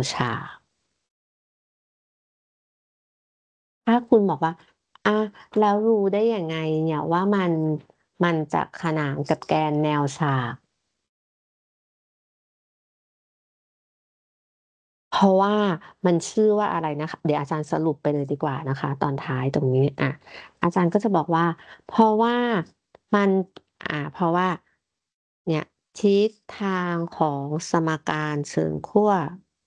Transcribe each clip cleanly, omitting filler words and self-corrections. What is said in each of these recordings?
ฉาก ถ้าคุณบอกว่าแล้วรู้ได้ยังไงเนี่ยว่ามันจะขนานกับแกนแนวฉาก เพราะว่ามันชื่อว่าอะไรนะคะเดี๋ยวอาจารย์สรุปไปเลยดีกว่านะคะตอนท้ายตรงนี้อาจารย์ก็จะบอกว่าเพราะว่ามันเพราะว่าเนี่ยทิศทางของสมการเชิงขั้ว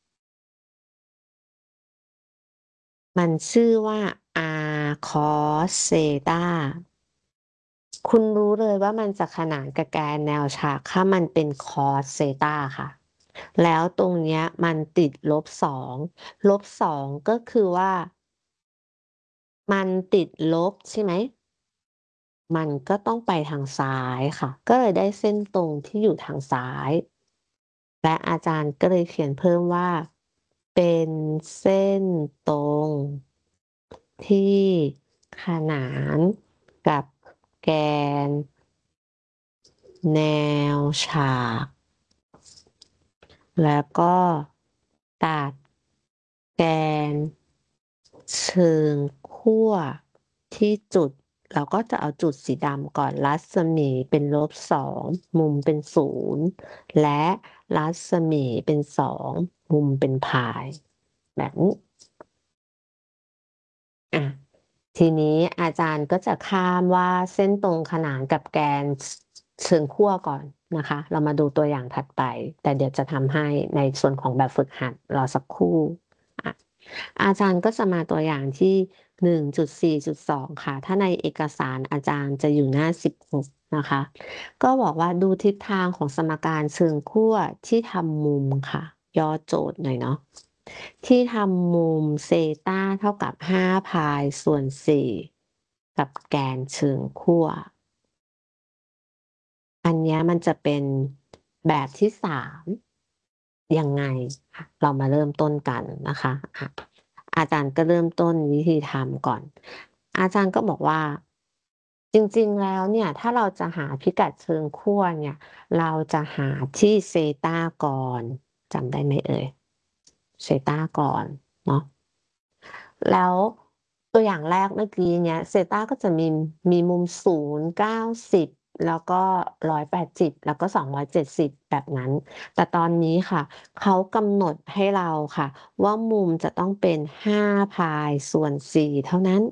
มันชื่อว่า r cos เซตาคุณรู้เลยว่ามันจะขนานกับแกนแนวฉากถ้ามันเป็น cos เซตาค่ะแล้วตรงเนี้ยมันติด-2-2ก็คือว่ามันติดลบใช่ไหม มันก็ต้องไปทางซ้ายค่ะ ก็เลยได้เส้นตรงที่อยู่ทางซ้าย และอาจารย์ก็เลยเขียนเพิ่มว่าเป็นเส้นตรงที่ขนานกับแกนแนวฉาก แล้วก็ตัดแกนเชิงขั้วที่จุดเราก็จะเอาจุดสีดำก่อนรัศมีเป็น-2มุมเป็น0และรัศมีเป็น2มุมเป็นพายแบบนี้ทีนี้อาจารย์ก็จะข้ามว่าเส้นตรงขนานกับแกนเชิงขั้วก่อนนะคะเรามาดูตัวอย่างถัดไปแต่เดี๋ยวจะทำให้ในส่วนของแบบฝึกหัดรอสักครู่อะอาจารย์ก็จะมาตัวอย่างที่ 1.4.2 ค่ะถ้าในเอกสารอาจารย์จะอยู่หน้า16นะคะก็บอกว่าดูทิศทางของสมการเชิงขั้วที่ทำมุมค่ะย่อโจทย์หน่อยเนาะที่ทำมุมเซตาเท่ากับ5 พายส่วน 4 กับแกนเชิงขั้วอันเนี้ยมันจะเป็นแบบที่ 3ยังไงเรามาเริ่มต้นกันนะคะอาจารย์ก็เริ่มต้นวิธีทำก่อนอาจารย์ก็บอกว่าจริงๆแล้วเนี่ยถ้าเราจะหาพิกัดเชิงขั้วเนี่ยเราจะหาที่เซตาก่อนจำได้ไหมเอ่ยเซตาก่อนเนาะแล้วตัวอย่างแรกเมื่อกี้เนี้ยเซตาก็จะมีมุม0 90แล้วก็180แล้วก็270แบบนั้นแต่ตอนนี้ค่ะเขากำหนดให้เราค่ะว่ามุมจะต้องเป็น5พายส่วน4เท่านั้น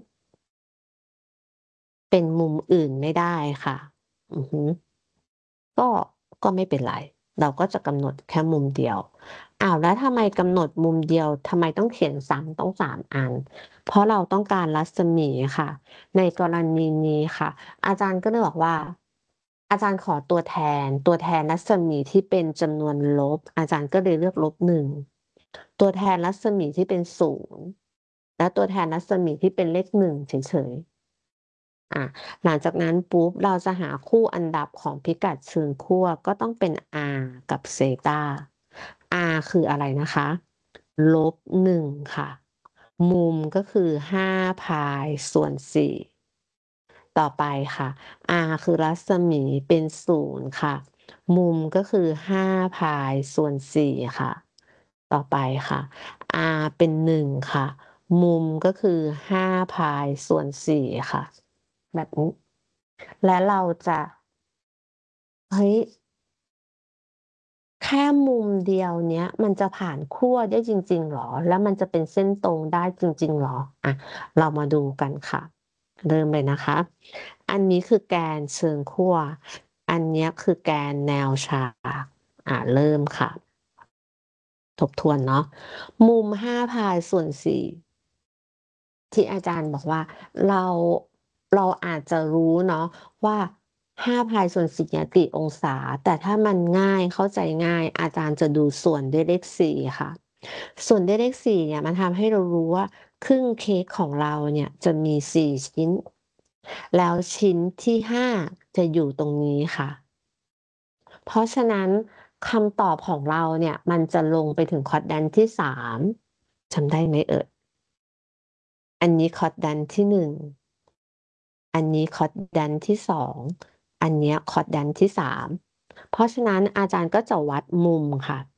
เป็นมุมอื่นไม่ได้ค่ะอือฮึ ก็ก็ไม่เป็นไรเราก็จะกำหนดแค่มุมเดียวแล้วทำไมกำหนดมุมเดียวทำไมต้องเขียนซ้ำต้อง3อันเพราะเราต้องการรัศมีค่ะในกรณีนี้ค่ะอาจารย์ก็เลยบอกว่าอาจารย์ขอตัวแทนรัศมีที่เป็นจำนวนลบอาจารย์ก็เลยเลือก-1ตัวแทนรัศมีที่เป็น0และตัวแทนรัศมีที่เป็นเลข1เฉยๆ หลังจากนั้นปุ๊บเราจะหาคู่อันดับของพิกัดเชิงขั้วก็ต้องเป็น r กับเซตา r คืออะไรนะคะ-1ค่ะมุมก็คือ5พายส่วน4ต่อไปค่ะ r คือรัศมีเป็น0ค่ะมุมก็คือ5พายส่วน4ค่ะต่อไปค่ะ r เป็น1ค่ะมุมก็คือ5พายส่วน4ค่ะแบบนี้ และเราจะเฮ้ยแค่มุมเดียวเนี้ยมันจะผ่านขั้วได้จริงๆเหรอแล้วมันจะเป็นเส้นตรงได้จริงๆเหรอเรามาดูกันค่ะเริ่มเลยนะคะอันนี้คือแกนเชิงขั้วอันเนี้ยคือแกนแนวฉากเริ่มค่ะทบทวนเนาะมุม5พายส่วน4 ที่อาจารย์บอกว่าเราเราอาจจะรู้เนาะว่า5พายส่วน4เนี่ยกี่องศาแต่ถ้ามันง่ายเข้าใจง่ายอาจารย์จะดูส่วนด้วยเลข4ค่ะส่วนด้วยเลข4เนี่ยมันทำให้เรารู้ว่าครึ่งเค้กของเราเนี่ยจะมี4ชิ้นแล้วชิ้นที่5จะอยู่ตรงนี้ค่ะเพราะฉะนั้นคำตอบของเราเนี่ยมันจะลงไปถึง quadrant ที่3จำได้ไหมเอ่ยอันนี้ quadrant ที่1 อันนี้คอร์ดแดนที่2อันเนี้ยคอร์ดแดนที่3เพราะฉะนั้นอาจารย์ก็จะวัดมุมค่ะ